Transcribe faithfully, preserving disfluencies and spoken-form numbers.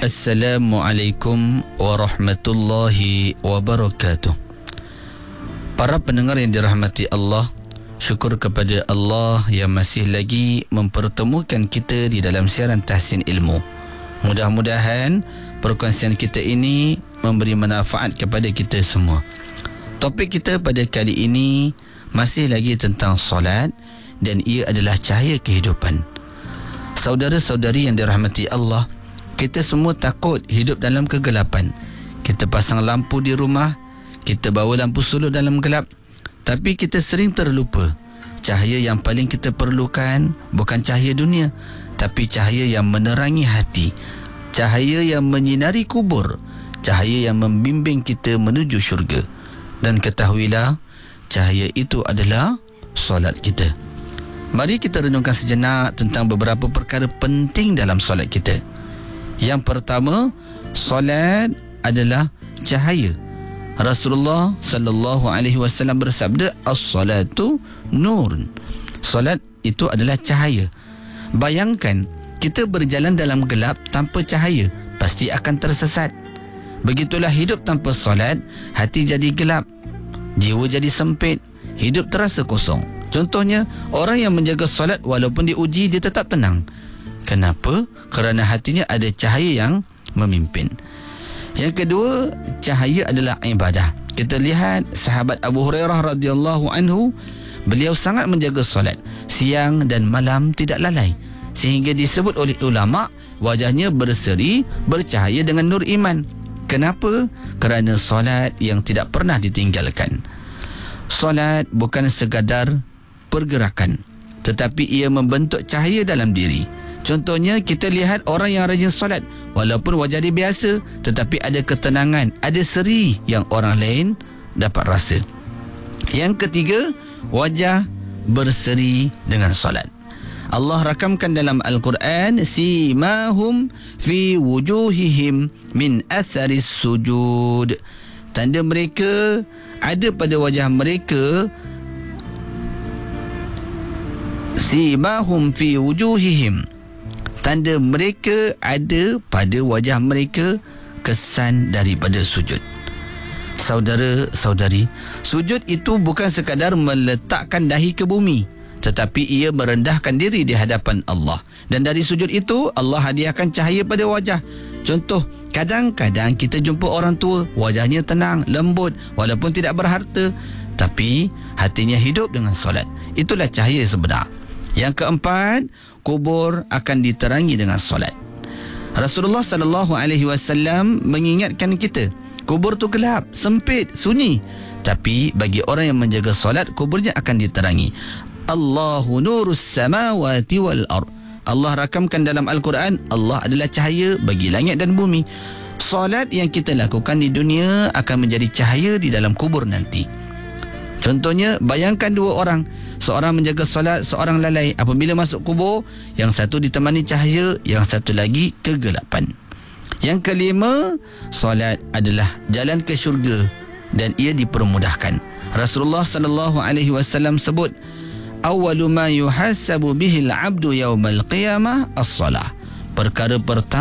Assalamualaikum warahmatullahi wabarakatuh. Para pendengar yang dirahmati Allah, syukur kepada Allah yang masih lagi mempertemukan kita di dalam siaran Tahsin Ilmu. Mudah-mudahan perkongsian kita ini memberi manfaat kepada kita semua. Topik kita pada kali ini masih lagi tentang solat, dan ia adalah cahaya kehidupan. Saudara-saudari yang dirahmati Allah, kita semua takut hidup dalam kegelapan. Kita pasang lampu di rumah, kita bawa lampu suluh dalam gelap, tapi kita sering terlupa. Cahaya yang paling kita perlukan bukan cahaya dunia, tapi cahaya yang menerangi hati, cahaya yang menyinari kubur, cahaya yang membimbing kita menuju syurga. Dan ketahuilah, cahaya itu adalah solat kita. Mari kita renungkan sejenak tentang beberapa perkara penting dalam solat kita. Yang pertama, solat adalah cahaya. Rasulullah sallallahu alaihi wasallam bersabda, as-salatu nur. Solat itu adalah cahaya. Bayangkan, kita berjalan dalam gelap tanpa cahaya, pasti akan tersesat. Begitulah hidup tanpa solat, hati jadi gelap, jiwa jadi sempit, hidup terasa kosong. Contohnya, orang yang menjaga solat walaupun diuji, dia tetap tenang. Kenapa? Kerana hatinya ada cahaya yang memimpin. Yang kedua, cahaya adalah ibadah. Kita lihat sahabat Abu Hurairah radhiyallahu anhu, beliau sangat menjaga solat, siang dan malam tidak lalai, sehingga disebut oleh ulama wajahnya berseri, bercahaya dengan nur iman. Kenapa? Kerana solat yang tidak pernah ditinggalkan. Solat bukan sekadar pergerakan, tetapi ia membentuk cahaya dalam diri. Contohnya, kita lihat orang yang rajin solat, walaupun wajah dia biasa, tetapi ada ketenangan, ada seri yang orang lain dapat rasa. Yang ketiga, wajah berseri dengan solat. Allah rakamkan dalam Al-Quran, simahum fi wujuhihim min atharis sujud. Tanda mereka ada pada wajah mereka. Simahum fi wujuhihim, tanda mereka ada pada wajah mereka kesan daripada sujud. Saudara-saudari, sujud itu bukan sekadar meletakkan dahi ke bumi, tetapi ia merendahkan diri di hadapan Allah. Dan dari sujud itu, Allah hadiahkan cahaya pada wajah. Contoh, kadang-kadang kita jumpa orang tua, wajahnya tenang, lembut, walaupun tidak berharta, tapi hatinya hidup dengan solat. Itulah cahaya sebenar. Yang keempat, kubur akan diterangi dengan solat. Rasulullah sallallahu alaihi wasallam mengingatkan kita, kubur tu gelap, sempit, sunyi, tapi bagi orang yang menjaga solat, kuburnya akan diterangi. Allahu nurus samawati wal ard. Allah rakamkan dalam Al-Quran, Allah adalah cahaya bagi langit dan bumi. Solat yang kita lakukan di dunia akan menjadi cahaya di dalam kubur nanti. Contohnya, bayangkan dua orang, seorang menjaga solat, seorang lalai. Apabila masuk kubur, yang satu ditemani cahaya, yang satu lagi kegelapan. Yang kelima, solat adalah jalan ke syurga dan ia dipermudahkan. Rasulullah sallallahu alaihi wasallam sebut, awwalu ma yuhasabu bihil abdu yaumal qiyamah as-salah. Perkara pertama